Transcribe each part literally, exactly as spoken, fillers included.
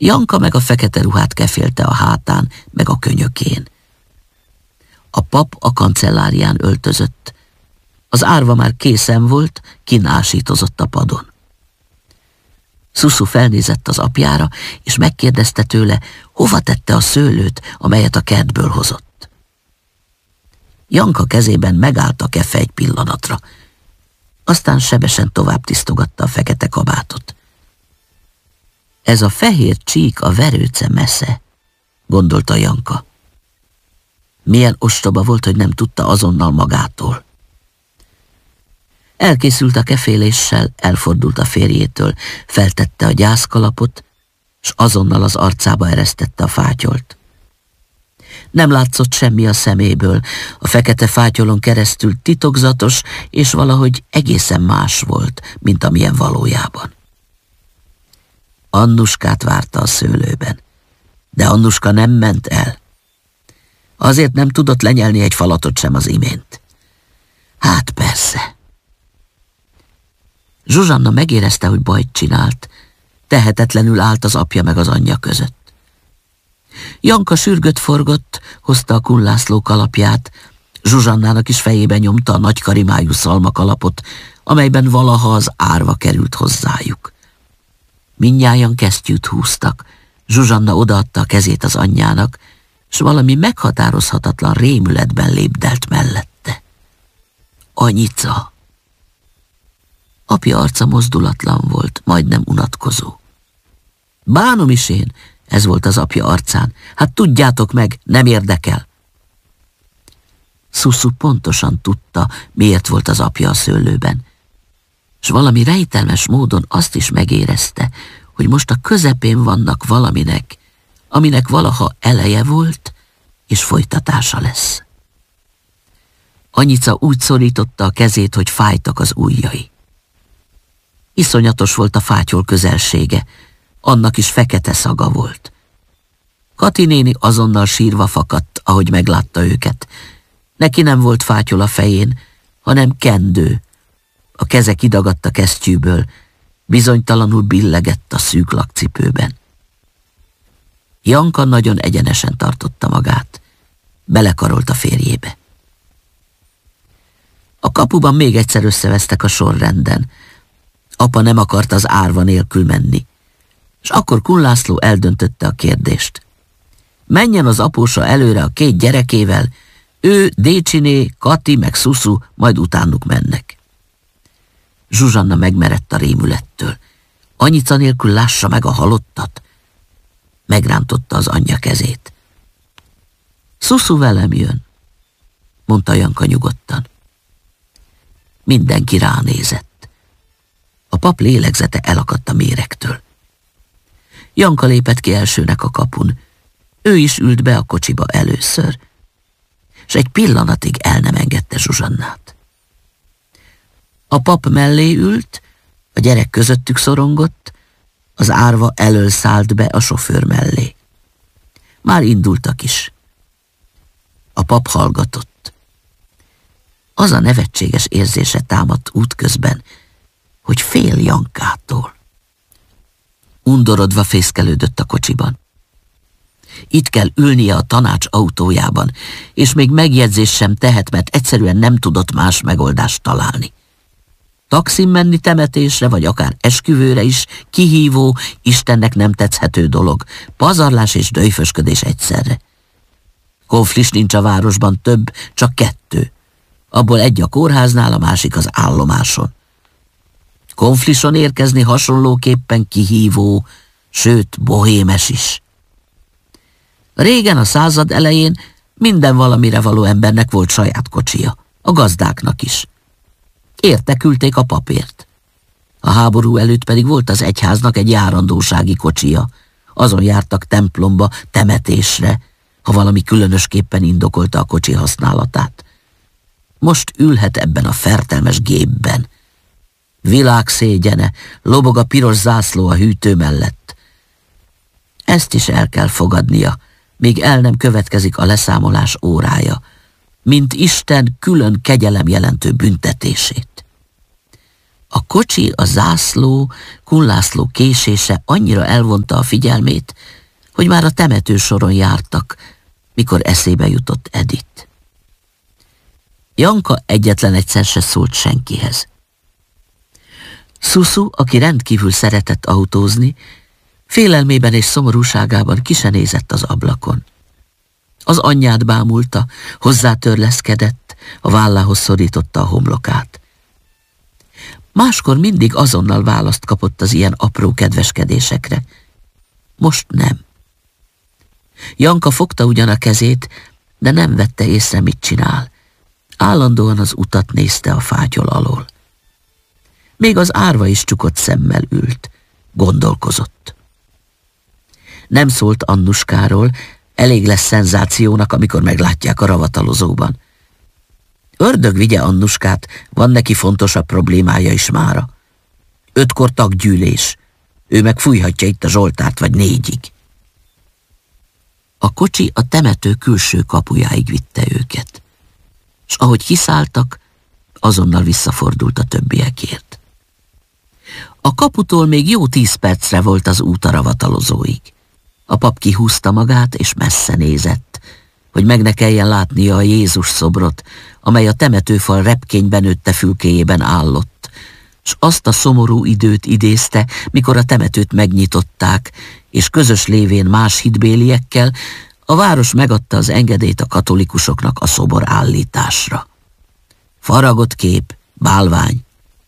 Janka meg a fekete ruhát kefélte a hátán, meg a könyökén. A pap a kancellárián öltözött. Az árva már készen volt, kinásítozott a padon. Szuszu felnézett az apjára, és megkérdezte tőle, hova tette a szőlőt, amelyet a kertből hozott. Janka kezében megállt a kefe egy pillanatra. Aztán sebesen tovább tisztogatta a fekete kabátot. Ez a fehér csík a verőce mesze, gondolta Janka. Milyen ostoba volt, hogy nem tudta azonnal magától. Elkészült a keféléssel, elfordult a férjétől, feltette a gyászkalapot, s azonnal az arcába eresztette a fátyolt. Nem látszott semmi a szeméből, a fekete fátyolon keresztül titokzatos, és valahogy egészen más volt, mint amilyen valójában. Annuskát várta a szőlőben, de Annuska nem ment el. Azért nem tudott lenyelni egy falatot sem az imént. Hát persze. Zsuzsanna megérezte, hogy bajt csinált, tehetetlenül állt az apja meg az anyja között. Janka sürgött forgott, hozta a Kun László kalapját, Zsuzsannának is fejébe nyomta a nagy karimájú szalmakalapot, amelyben valaha az árva került hozzájuk. Mindnyájan kesztyűt húztak, Zsuzsanna odaadta a kezét az anyjának, s valami meghatározhatatlan rémületben lépdelt mellette. Anyica! Apja arca mozdulatlan volt, majdnem unatkozó. Bánom is én, ez volt az apja arcán. Hát tudjátok meg, nem érdekel. Szuszu pontosan tudta, miért volt az apja a szőlőben, s valami rejtelmes módon azt is megérezte, hogy most a közepén vannak valaminek, aminek valaha eleje volt, és folytatása lesz. Anyica úgy szorította a kezét, hogy fájtak az ujjai. Iszonyatos volt a fátyol közelsége, annak is fekete szaga volt. Kati néni azonnal sírva fakadt, ahogy meglátta őket. Neki nem volt fátyol a fején, hanem kendő. A keze kidagadt a kesztyűből, bizonytalanul billegett a szűk lakcipőben. Janka nagyon egyenesen tartotta magát. Belekarolt a férjébe. A kapuban még egyszer összevesztek a sorrenden. Apa nem akart az árva nélkül menni, és akkor Kun László eldöntötte a kérdést. Menjen az apósa előre a két gyerekével, ő, Décsiné, Kati meg Szuszu majd utánuk mennek. Zsuzsanna megmerett a rémülettől. Anyica nélkül lássa meg a halottat. Megrántotta az anyja kezét. Szuszu velem jön, mondta Janka nyugodtan. Mindenki ránézett. A pap lélegzete elakadt a méregtől. Janka lépett ki elsőnek a kapun. Ő is ült be a kocsiba először, s egy pillanatig el nem engedte Zsuzsannát. A pap mellé ült, a gyerek közöttük szorongott, az árva elől szállt be a sofőr mellé. Már indultak is. A pap hallgatott. Az a nevetséges érzése támadt útközben, hogy fél Jankától. Undorodva fészkelődött a kocsiban. Itt kell ülnie a tanács autójában, és még megjegyzés sem tehet, mert egyszerűen nem tudott más megoldást találni. Taxin menni temetésre, vagy akár esküvőre is kihívó, Istennek nem tetszhető dolog, pazarlás és döjfösködés egyszerre. Konflis nincs a városban, több, csak kettő. Abból egy a kórháznál, a másik az állomáson. Konflison érkezni hasonlóképpen kihívó, sőt bohémes is. Régen a század elején minden valamire való embernek volt saját kocsija, a gazdáknak is. Értekülték a papért. A háború előtt pedig volt az egyháznak egy járandósági kocsija. Azon jártak templomba, temetésre, ha valami különösképpen indokolta a kocsi használatát. Most ülhet ebben a fertelmes gépben. Világszégyene, lobog a piros zászló a hűtő mellett. Ezt is el kell fogadnia, míg el nem következik a leszámolás órája, mint Isten külön kegyelem jelentő büntetését. A kocsi, a zászló, Kun László késése annyira elvonta a figyelmét, hogy már a temetősoron jártak, mikor eszébe jutott Edith. Janka egyetlen egyszer se szólt senkihez. Szuszu, aki rendkívül szeretett autózni, félelmében és szomorúságában ki se nézett az ablakon. Az anyját bámulta, hozzátörleszkedett, a vállához szorította a homlokát. Máskor mindig azonnal választ kapott az ilyen apró kedveskedésekre. Most nem. Janka fogta ugyan a kezét, de nem vette észre, mit csinál. Állandóan az utat nézte a fátyol alól. Még az árva is csukott szemmel ült, gondolkozott. Nem szólt Annuskáról, elég lesz szenzációnak, amikor meglátják a ravatalozóban. Ördög vigye Annuskát, van neki fontosabb problémája is mára. Ötkor taggyűlés, ő meg fújhatja itt a Zsoltárt vagy négyig. A kocsi a temető külső kapujáig vitte őket, s ahogy kiszálltak, azonnal visszafordult a többiekért. A kaputól még jó tíz percre volt az út a ravatalozóig. A pap kihúzta magát, és messze nézett, hogy meg ne kelljen látnia a Jézus szobrot, amely a temetőfal repkényben nőtte fülkéjében állott, s azt a szomorú időt idézte, mikor a temetőt megnyitották, és közös lévén más hitbéliekkel a város megadta az engedélyt a katolikusoknak a szobor állításra. Faragott kép, bálvány.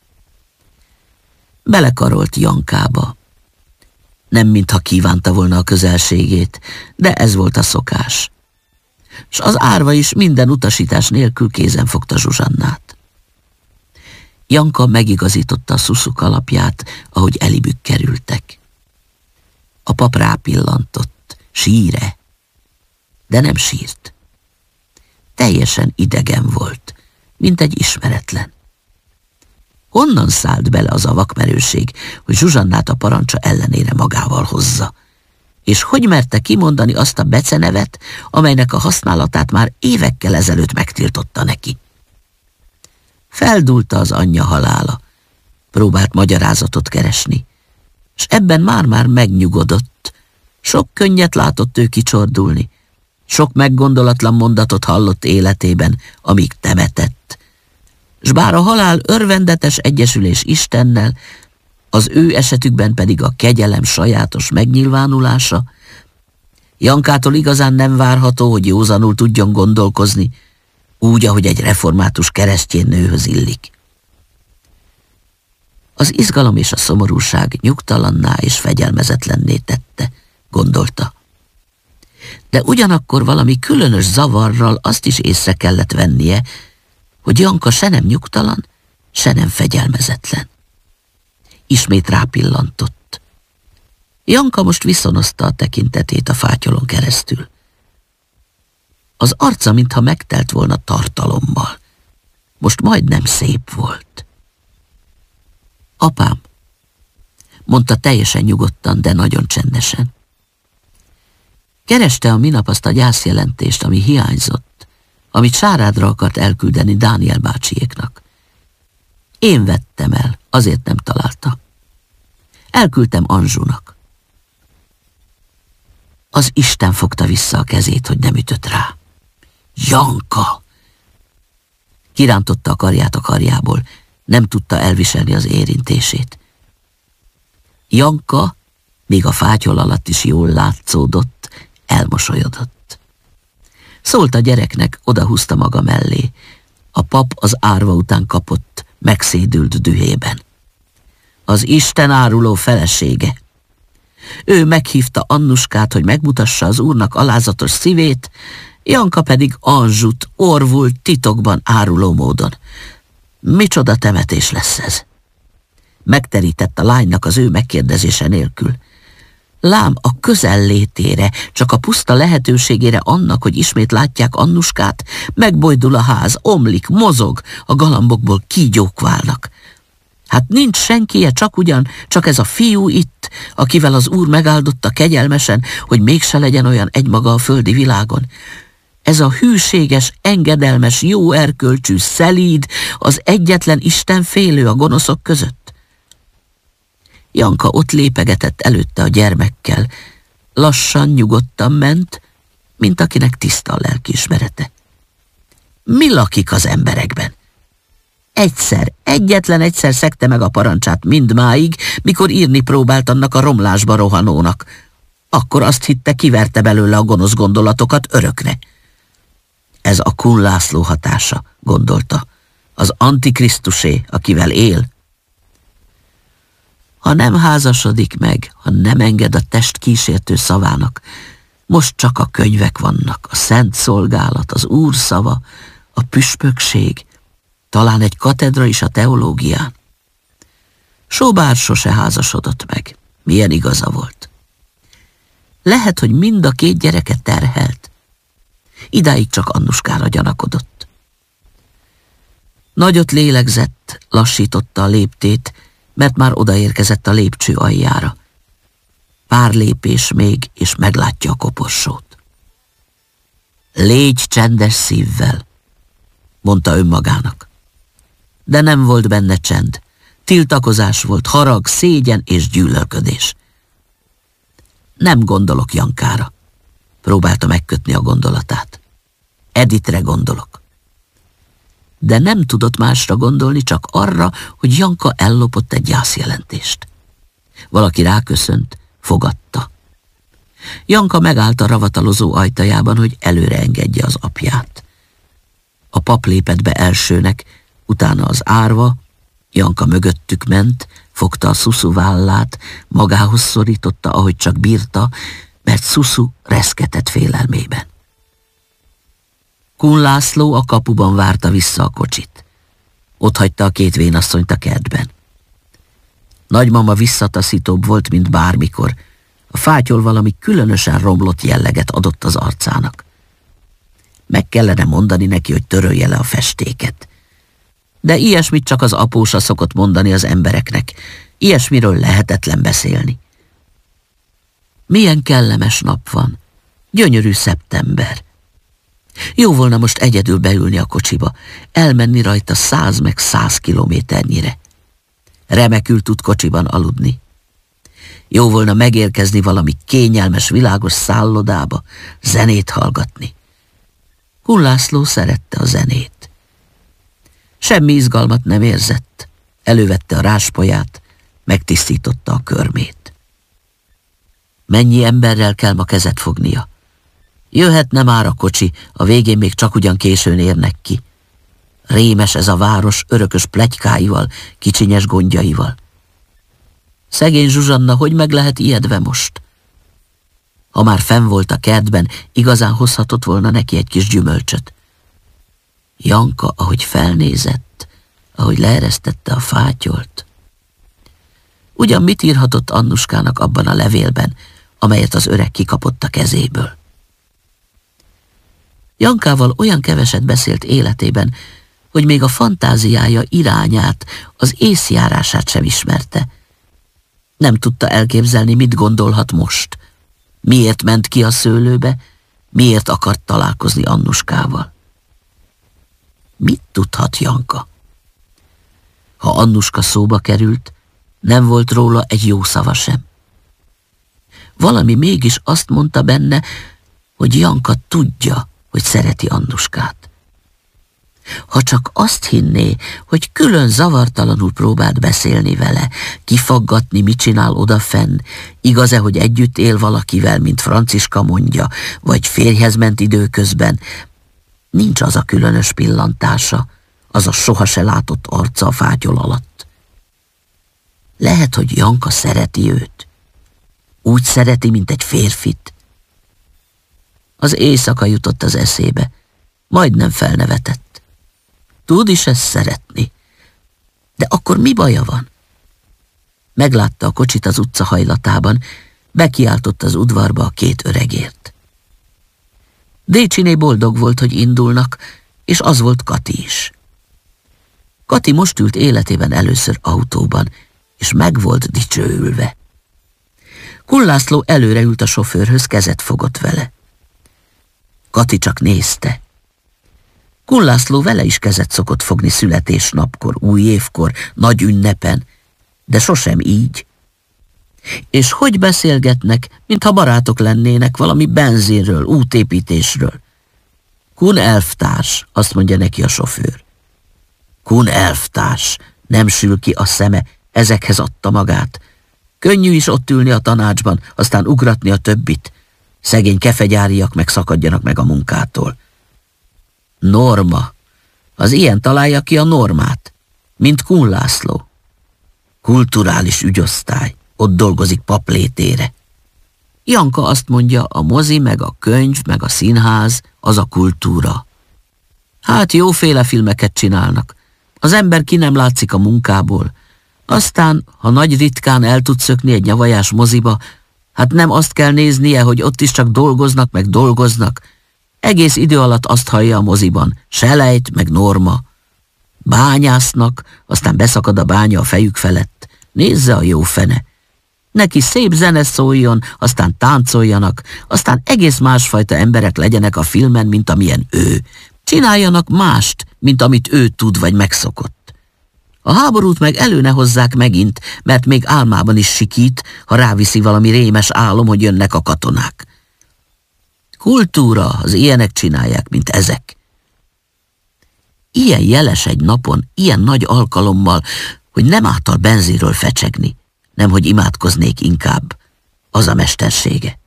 Belekarolt Jankába. Nem mintha kívánta volna a közelségét, de ez volt a szokás. S az árva is minden utasítás nélkül kézen fogta Zsuzsannát. Janka megigazította a szuszuk alapját, ahogy elibük kerültek. A pap rápillantott, síre, de nem sírt. Teljesen idegen volt, mint egy ismeretlen. Honnan szállt bele az a vakmerőség, hogy Zsuzsannát a parancsa ellenére magával hozza? És hogy merte kimondani azt a becenevet, amelynek a használatát már évekkel ezelőtt megtiltotta neki? Feldúlta az anyja halála, próbált magyarázatot keresni, s ebben már-már megnyugodott. Sok könnyet látott ő kicsordulni, sok meggondolatlan mondatot hallott életében, amíg temetett. S bár a halál örvendetes egyesülés Istennel, az ő esetükben pedig a kegyelem sajátos megnyilvánulása, Jankától igazán nem várható, hogy józanul tudjon gondolkozni, úgy, ahogy egy református keresztény nőhöz illik. Az izgalom és a szomorúság nyugtalanná és fegyelmezetlenné tette, gondolta. De ugyanakkor valami különös zavarral azt is észre kellett vennie, hogy Janka se nem nyugtalan, se nem fegyelmezetlen. Ismét rápillantott. Janka most viszonozta a tekintetét a fátyolon keresztül. Az arca mintha megtelt volna tartalommal. Most majdnem szép volt. Apám, mondta teljesen nyugodtan, de nagyon csendesen. Kereste a minap azt a gyászjelentést, ami hiányzott, amit Sárádra akart elküldeni Dániel bácsiéknak. Én vettem el, azért nem találta. Elküldtem Anzsunak. Az Isten fogta vissza a kezét, hogy nem ütött rá. Janka! Kirántotta a karját a karjából, nem tudta elviselni az érintését. Janka, még a fátyol alatt is jól látszódott, elmosolyodott. Szólt a gyereknek, odahúzta maga mellé. A pap az árva után kapott, megszédült dühében. Az Isten áruló felesége. Ő meghívta Annuskát, hogy megmutassa az úrnak alázatos szívét, Janka pedig Anzsut orvult titokban áruló módon. Micsoda temetés lesz ez? Megterített a lánynak az ő megkérdezése nélkül. Lám a közellétére, csak a puszta lehetőségére annak, hogy ismét látják Annuskát, megbojdul a ház, omlik, mozog, a galambokból kígyók válnak. Hát nincs senkije, csak ugyan, csak ez a fiú itt, akivel az úr megáldotta kegyelmesen, hogy mégse legyen olyan egymaga a földi világon. Ez a hűséges, engedelmes, jó erkölcsű, szelíd, az egyetlen Isten félő a gonoszok között? Janka ott lépegetett előtte a gyermekkel. Lassan, nyugodtan ment, mint akinek tiszta a lelkiismerete. Mi lakik az emberekben? Egyszer, egyetlen egyszer szegte meg a parancsát mindmáig, mikor írni próbált annak a romlásba rohanónak. Akkor azt hitte, kiverte belőle a gonosz gondolatokat örökre. Ez a Kun László hatása, gondolta. Az Antikrisztusé, akivel él. Ha nem házasodik meg, ha nem enged a test kísértő szavának, most csak a könyvek vannak, a szent szolgálat, az Úr szava, a püspökség, talán egy katedra is a teológián. Sobár sose házasodott meg. Milyen igaza volt. Lehet, hogy mind a két gyereket terhelt. Idáig csak Annuskára gyanakodott. Nagyot lélegzett, lassította a léptét, mert már odaérkezett a lépcső aljára. Pár lépés még, és meglátja a koporsót. Légy csendes szívvel, mondta önmagának. De nem volt benne csend. Tiltakozás volt, harag, szégyen és gyűlölködés. Nem gondolok Jankára. Próbálta megkötni a gondolatát. Editre gondolok. De nem tudott másra gondolni, csak arra, hogy Janka ellopott egy gyászjelentést. Valaki ráköszönt, fogadta. Janka megállt a ravatalozó ajtajában, hogy előre engedje az apját. A pap lépett be elsőnek, utána az árva, Janka mögöttük ment, fogta a Szuszu vállát, magához szorította, ahogy csak bírta, mert Szuszu reszketett félelmében. Kun László a kapuban várta vissza a kocsit. Ott hagyta a két vénasszonyt a kertben. Nagymama visszataszítóbb volt, mint bármikor. A fátyol valami különösen romlott jelleget adott az arcának. Meg kellene mondani neki, hogy törölje le a festéket. De ilyesmit csak az apósa szokott mondani az embereknek. Ilyesmiről lehetetlen beszélni. Milyen kellemes nap van. Gyönyörű szeptember. Jó volna most egyedül beülni a kocsiba, elmenni rajta száz meg száz kilométernyire. Remekül tud kocsiban aludni. Jó volna megérkezni valami kényelmes, világos szállodába, zenét hallgatni. Kun László szerette a zenét. Semmi izgalmat nem érzett. Elővette a ráspaját, megtisztította a körmét. Mennyi emberrel kell ma kezet fognia? Jöhetne már a kocsi, a végén még csak ugyan későn érnek ki. Rémes ez a város örökös pletykáival, kicsinyes gondjaival. Szegény Zsuzsanna, hogy meg lehet ijedve most? Ha már fenn volt a kertben, igazán hozhatott volna neki egy kis gyümölcsöt. Janka, ahogy felnézett, ahogy leeresztette a fátyolt. Ugyan mit írhatott Annuskának abban a levélben, amelyet az öreg kikapott a kezéből? Jankával olyan keveset beszélt életében, hogy még a fantáziája irányát, az észjárását sem ismerte. Nem tudta elképzelni, mit gondolhat most. Miért ment ki a szőlőbe, miért akart találkozni Annuskával. Mit tudhat Janka? Ha Annuska szóba került, nem volt róla egy jó szava sem. Valami mégis azt mondta benne, hogy Janka tudja, hogy szereti Annuskát. Ha csak azt hinné, hogy külön zavartalanul próbált beszélni vele, kifaggatni, mit csinál odafenn, igaz-e, hogy együtt él valakivel, mint Franciska mondja, vagy férjhez ment időközben, nincs az a különös pillantása, az a soha se látott arca a fátyol alatt. Lehet, hogy Janka szereti őt. Úgy szereti, mint egy férfit. Az éjszaka jutott az eszébe, majdnem felnevetett. Tud is ezt szeretni. De akkor mi baja van? Meglátta a kocsit az utca hajlatában, bekiáltott az udvarba a két öregért. Décsiné boldog volt, hogy indulnak, és az volt Kati is. Kati most ült életében először autóban, és meg volt dicsőülve. Kun László előre ült a sofőrhöz, kezet fogott vele. Kati csak nézte. Kun László vele is kezet szokott fogni születésnapkor, új évkor, nagy ünnepen, de sosem így. És hogy beszélgetnek, mintha barátok lennének valami benzinről, útépítésről. Kun elvtárs, azt mondja neki a sofőr. Kun elvtárs, nem sül ki a szeme, ezekhez adta magát. Könnyű is ott ülni a tanácsban, aztán ugratni a többit. Szegény kefegyáriak meg szakadjanak meg a munkától. Norma. Az ilyen találja ki a normát, mint Kun László. Kulturális ügyosztály, ott dolgozik paplétére. Janka azt mondja, a mozi, meg a könyv, meg a színház, az a kultúra. Hát jóféle filmeket csinálnak. Az ember ki nem látszik a munkából. Aztán, ha nagy ritkán el tud szökni egy nyavajás moziba, hát nem azt kell néznie, hogy ott is csak dolgoznak, meg dolgoznak. Egész idő alatt azt hallja a moziban, selejt, meg norma. Bányásznak, aztán beszakad a bánya a fejük felett. Nézze a jó fene. Neki szép zene szóljon, aztán táncoljanak, aztán egész másfajta emberek legyenek a filmen, mint amilyen ő. Csináljanak mást, mint amit ő tud vagy megszokott. A háborút meg elő ne hozzák megint, mert még álmában is sikít, ha ráviszi valami rémes álom, hogy jönnek a katonák. Kultúra, az ilyenek csinálják, mint ezek. Ilyen jeles egy napon, ilyen nagy alkalommal, hogy nem által benzinről fecsegni, nemhogy imádkoznék inkább, az a mestersége.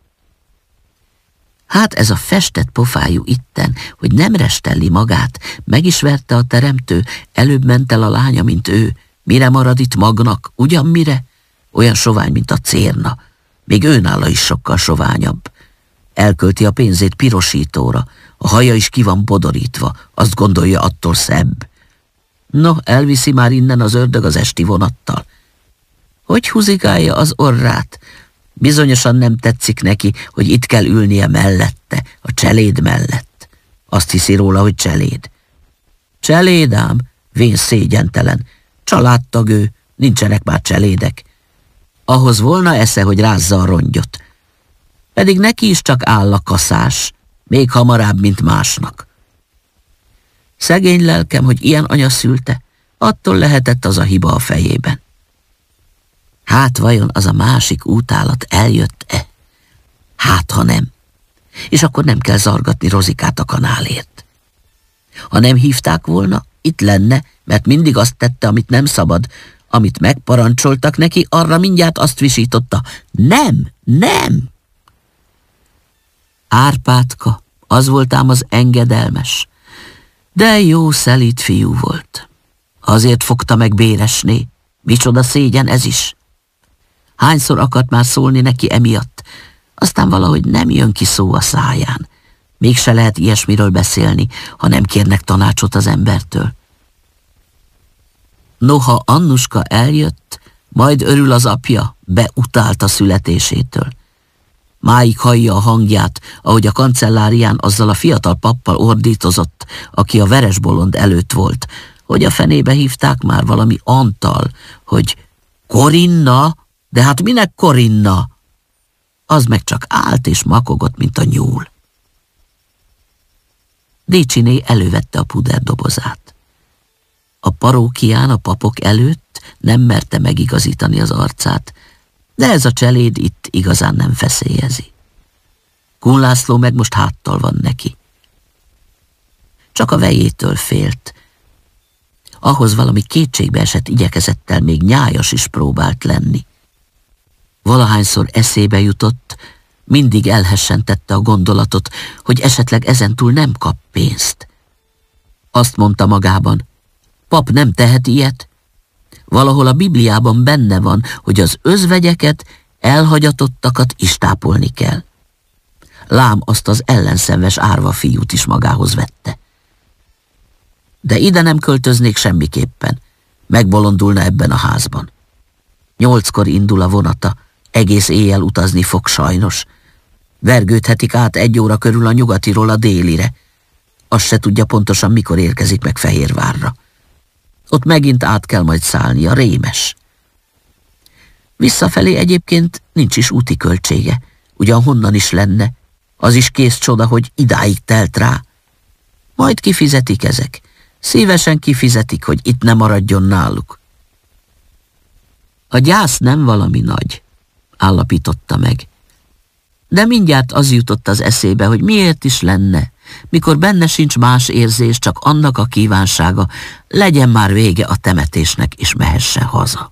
Hát ez a festett pofájú itten, hogy nem restelli magát, meg is verte a teremtő, előbb ment el a lánya, mint ő. Mire marad itt magnak, ugyan mire? Olyan sovány, mint a cérna. Még őnála is sokkal soványabb. Elkölti a pénzét pirosítóra, a haja is ki van bodorítva, azt gondolja, attól szebb. No, elviszi már innen az ördög az esti vonattal. Hogy húzigálja az orrát? Bizonyosan nem tetszik neki, hogy itt kell ülnie mellette, a cseléd mellett. Azt hiszi róla, hogy cseléd. Cseléd ám, vén szégyentelen. Családtag ő, nincsenek már cselédek. Ahhoz volna esze, hogy rázza a rongyot. Pedig neki is csak áll a kaszás, még hamarabb, mint másnak. Szegény lelkem, hogy ilyen anya szülte, attól lehetett az a hiba a fejében. Hát vajon az a másik útállat eljött-e? Hát, ha nem. És akkor nem kell zargatni Rozikát a kanálért. Ha nem hívták volna, itt lenne, mert mindig azt tette, amit nem szabad. Amit megparancsoltak neki, arra mindjárt azt visította. Nem, nem! Árpádka, az volt ám az engedelmes. De jó szelíd fiú volt. Azért fogta meg Béresné. Micsoda szégyen ez is. Hányszor akart már szólni neki emiatt, aztán valahogy nem jön ki szó a száján. Mégse lehet ilyesmiről beszélni, ha nem kérnek tanácsot az embertől. Noha Annuska eljött, majd örül az apja, beutált a születésétől. Máig hallja a hangját, ahogy a kancellárián azzal a fiatal pappal ordítozott, aki a veresbolond előtt volt, hogy a fenébe hívták már valami Antal, hogy Korinna, de hát minek Korinna? Az meg csak állt és makogott, mint a nyúl. Décsiné elővette a puderdobozát. A parókián a papok előtt nem merte megigazítani az arcát, de ez a cseléd itt igazán nem feszélyezi. Kun László meg most háttal van neki. Csak a vejétől félt. Ahhoz valami kétségbeesett igyekezettel még nyájas is próbált lenni. Valahányszor eszébe jutott, mindig elhessentette a gondolatot, hogy esetleg ezentúl nem kap pénzt. Azt mondta magában, pap nem tehet ilyet. Valahol a Bibliában benne van, hogy az özvegyeket, elhagyatottakat is tápolni kell. Lám azt az ellenszenves árva fiút is magához vette. De ide nem költöznék semmiképpen, megbolondulna ebben a házban. Nyolckor indul a vonata, egész éjjel utazni fog sajnos. Vergődhetik át egy óra körül a nyugatiról a délire. Azt se tudja pontosan, mikor érkezik meg Fehérvárra. Ott megint át kell majd szállni, a rémes. Visszafelé egyébként nincs is úti költsége, ugyan honnan is lenne. Az is kész csoda, hogy idáig telt rá. Majd kifizetik ezek. Szívesen kifizetik, hogy itt ne maradjon náluk. A gyász nem valami nagy, állapította meg. De mindjárt az jutott az eszébe, hogy miért is lenne, mikor benne sincs más érzés, csak annak a kívánsága, legyen már vége a temetésnek, és mehessen haza.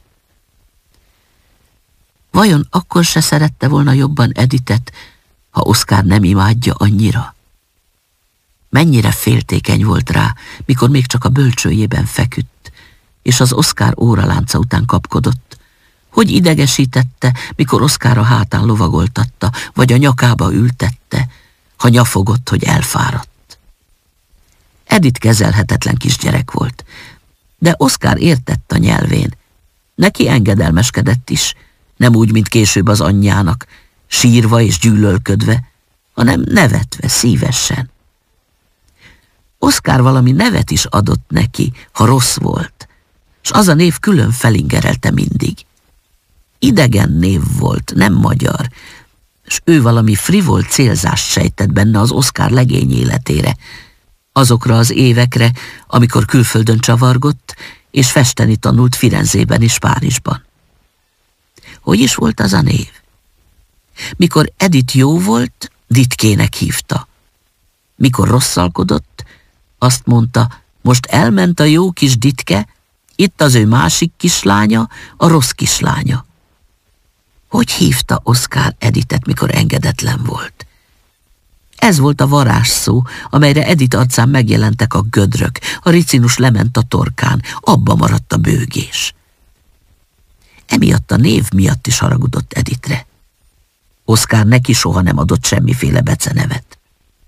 Vajon akkor se szerette volna jobban Editet, ha Oszkár nem imádja annyira? Mennyire féltékeny volt rá, mikor még csak a bölcsőjében feküdt, és az Oszkár óralánca után kapkodott. Hogy idegesítette, mikor Oszkár a hátán lovagoltatta, vagy a nyakába ültette, ha nyafogott, hogy elfáradt. Edith kezelhetetlen kisgyerek volt, de Oszkár értett a nyelvén. Neki engedelmeskedett is, nem úgy, mint később az anyjának, sírva és gyűlölködve, hanem nevetve, szívesen. Oszkár valami nevet is adott neki, ha rossz volt, s az a név külön felingerelte mindig. Idegen név volt, nem magyar, s ő valami frivol célzást sejtett benne az Oszkár legény életére, azokra az évekre, amikor külföldön csavargott, és festeni tanult Firenzében és Párizsban. Hogy is volt az a név? Mikor Edith jó volt, Ditkének hívta. Mikor rosszalkodott, azt mondta, most elment a jó kis Ditke, itt az ő másik kislánya, a rossz kislánya. Hogy hívta Oszkár Edithet, mikor engedetlen volt? Ez volt a varázsszó, amelyre Edith arcán megjelentek a gödrök, a ricinus lement a torkán, abba maradt a bőgés. Emiatt a név miatt is haragudott Edithre. Oszkár neki soha nem adott semmiféle becenevet.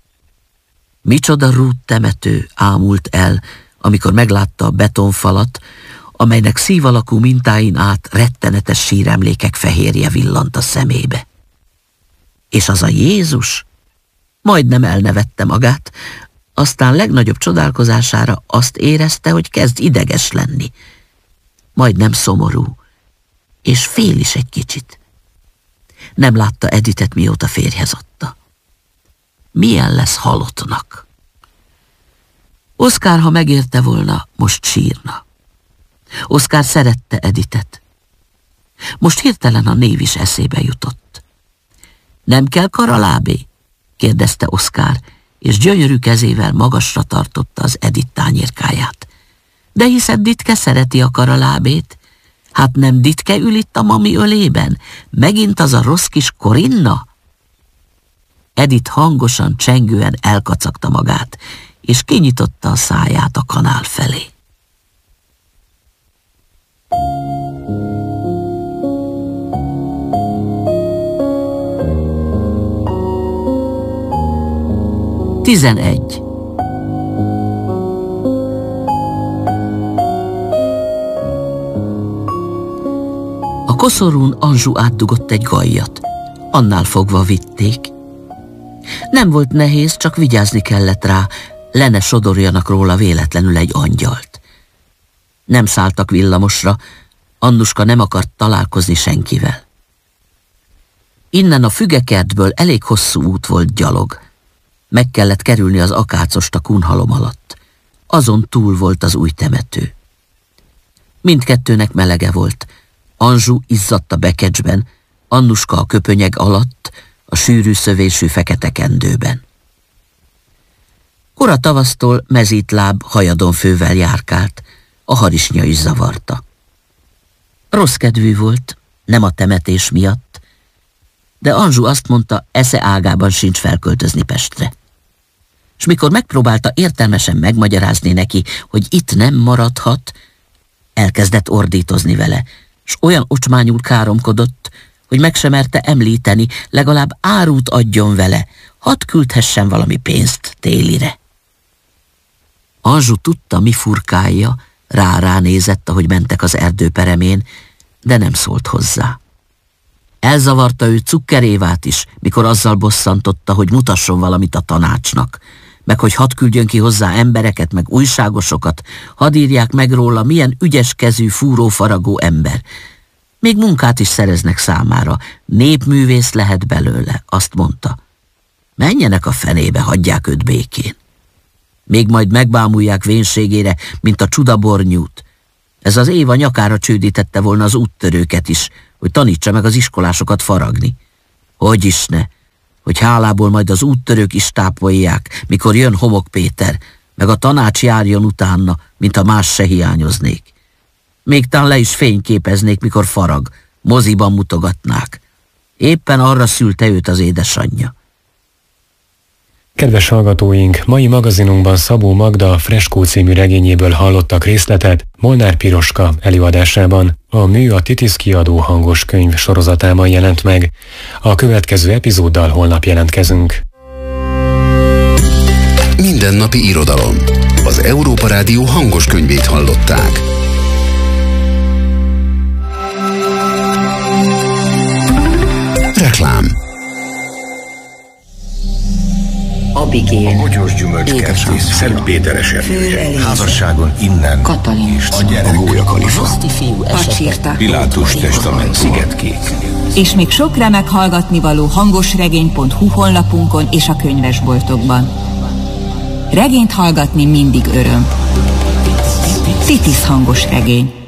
Micsoda rút temető ámult el, amikor meglátta a betonfalat, amelynek szívalakú mintáin át rettenetes síremlékek fehérje villant a szemébe. És az a Jézus? Majdnem elnevette magát, aztán legnagyobb csodálkozására azt érezte, hogy kezd ideges lenni. Majdnem szomorú, és fél is egy kicsit. Nem látta Edithet, mióta férjhez adta. Milyen lesz halottnak? Oszkár, ha megérte volna, most sírna. Oszkár szerette Edithet. Most hirtelen a név is eszébe jutott. Nem kell karalábé? kérdezte Oszkár, és gyönyörű kezével magasra tartotta az Edith tányérkáját. De hiszed Ditke szereti a karalábét? Hát nem Ditke ül itt a mami ölében? Megint az a rossz kis Korinna? Edith hangosan, csengően elkacagta magát, és kinyitotta a száját a kanál felé. Tizenegy. A koszorún Anzsú átdugott egy gallyat. Annál fogva vitték. Nem volt nehéz, csak vigyázni kellett rá, le ne sodorjanak róla véletlenül egy angyalt. Nem szálltak villamosra, Annuska nem akart találkozni senkivel. Innen a fügekertből elég hosszú út volt gyalog. Meg kellett kerülni az akácost a kunhalom alatt. Azon túl volt az új temető. Mindkettőnek melege volt. Anzsú izzadt a bekecsben, Annuska a köpönyeg alatt, a sűrű szövésű fekete kendőben. Kora tavasztól mezítláb hajadonfővel járkált, a harisnya is zavarta. Rossz kedvű volt, nem a temetés miatt, de Anzsú azt mondta, esze ágában sincs felköltözni Pestre. S mikor megpróbálta értelmesen megmagyarázni neki, hogy itt nem maradhat, elkezdett ordítozni vele, s olyan ocsmányul káromkodott, hogy meg sem merte említeni, legalább árut adjon vele, hadd küldhessen valami pénzt télire. Anzsú tudta, mi furkálja, rá-rá nézett, ahogy mentek az erdő peremén, de nem szólt hozzá. Elzavarta ő Cukkerévát is, mikor azzal bosszantotta, hogy mutasson valamit a tanácsnak, meg hogy hadd küldjön ki hozzá embereket, meg újságosokat, hadd írják meg róla, milyen ügyes kezű, fúrófaragó ember. Még munkát is szereznek számára, népművész lehet belőle, azt mondta. Menjenek a fenébe, hagyják őt békén. Még majd megbámulják vénségére, mint a csudabornyút. Ez az Éva nyakára csődítette volna az úttörőket is, hogy tanítsa meg az iskolásokat faragni. Hogy is ne, hogy hálából majd az úttörők is tápolják, mikor jön Homok Péter, meg a tanács járjon utána, mintha más se hiányoznék. Még tán le is fényképeznék, mikor farag, moziban mutogatnák. Éppen arra szülte őt az édesanyja. Kedves hallgatóink, mai magazinunkban Szabó Magda Freskó című regényéből hallottak részletet Molnár Piroska előadásában. A mű a Titisz kiadó hangos könyv sorozatában jelent meg. A következő epizóddal holnap jelentkezünk. Mindennapi irodalom. Az Európa Rádió hangos könyvét hallották. Reklám. Abigail, a Bogyós Gyümölcskertész, Szent Péter esernyője, házasságon innen, Katalin, a gyerek, a Gólya Kalifa, Pacsirta, Pilátus testament, Szigetkék. És még sok remek hallgatnivaló hangosregény pont hu honlapunkon és a könyvesboltokban. Regényt hallgatni mindig öröm. Titisz hangos regény.